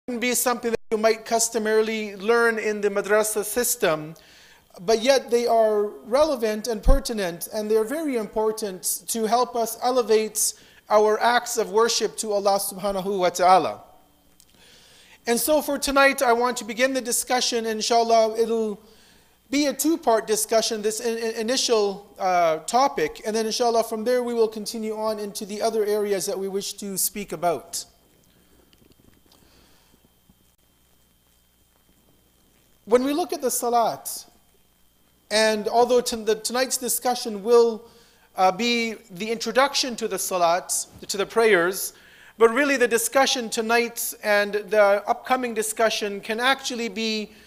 be something that you might customarily learn in the madrasa system, but yet they are relevant and pertinent, and they're very important to help us elevate our acts of worship to Allah subhanahu wa ta'ala. And so for tonight, I want to begin the discussion. Inshallah, it'll be a two-part discussion, this initial topic, and then inshallah from there we will continue on into the other areas that we wish to speak about. When we look at the salat, and although tonight's discussion will be the introduction to the salat, to the prayers, but really the discussion tonight and the upcoming discussion can actually be